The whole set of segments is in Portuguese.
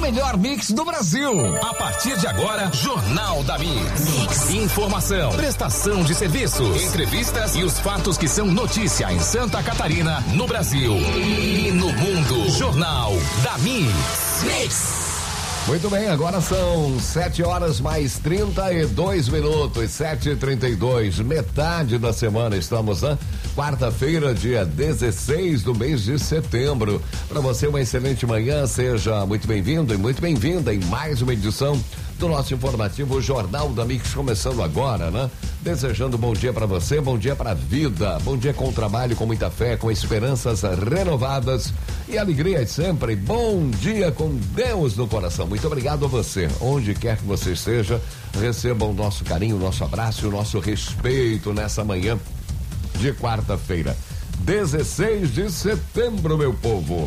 melhor mix do Brasil. A partir de agora, Jornal da Mix. Informação, prestação de serviços, entrevistas e os fatos que são notícia em Santa Catarina, no Brasil e no mundo. Jornal da Mix. Muito bem, agora são 7h mais 32 minutos, 7h32, metade da semana estamos, né? Quarta-feira, dia 16 do mês de setembro. Para você, uma excelente manhã, seja muito bem-vindo e muito bem-vinda em mais uma edição do nosso informativo Jornal da Mix, começando agora, né? Desejando bom dia para você, bom dia para a vida, bom dia com trabalho, com muita fé, com esperanças renovadas e alegria de sempre. Bom dia com Deus no coração. Muito obrigado a você, onde quer que você esteja, receba o nosso carinho, o nosso abraço e o nosso respeito nessa manhã de quarta-feira, 16 de setembro, meu povo.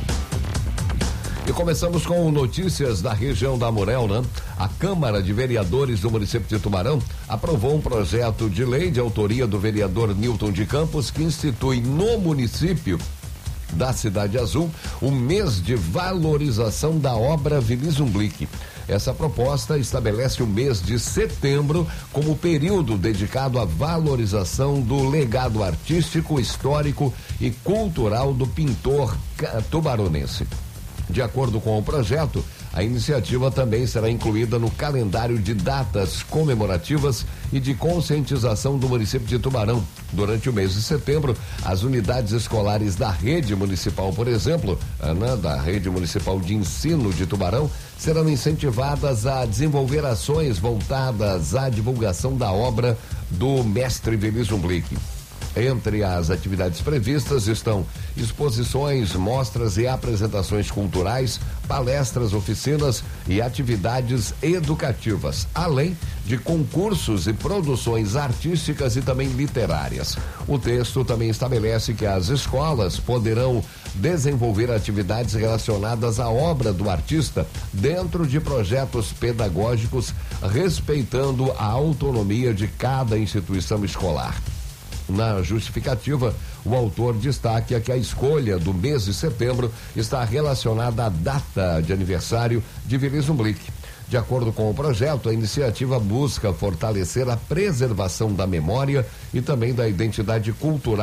E começamos com notícias da região da Amurel, né? A Câmara de Vereadores do município de Tubarão aprovou um projeto de lei de autoria do vereador Newton de Campos que institui no município da Cidade Azul o mês de valorização da obra Vili Zumblick. Essa proposta estabelece o mês de setembro como período dedicado à valorização do legado artístico, histórico e cultural do pintor tubaronense. De acordo com o projeto, a iniciativa também será incluída no calendário de datas comemorativas e de conscientização do município de Tubarão. Durante o mês de setembro, as unidades escolares da rede municipal, por exemplo, da rede municipal de ensino de Tubarão, serão incentivadas a desenvolver ações voltadas à divulgação da obra do mestre Vili Zumblick. Entre as atividades previstas estão exposições, mostras e apresentações culturais, palestras, oficinas e atividades educativas, além de concursos e produções artísticas e também literárias. O texto também estabelece que as escolas poderão desenvolver atividades relacionadas à obra do artista dentro de projetos pedagógicos, respeitando a autonomia de cada instituição escolar. Na justificativa, o autor destaca que a escolha do mês de setembro está relacionada à data de aniversário de Vili Zumblick. De acordo com o projeto, a iniciativa busca fortalecer a preservação da memória e também da identidade cultural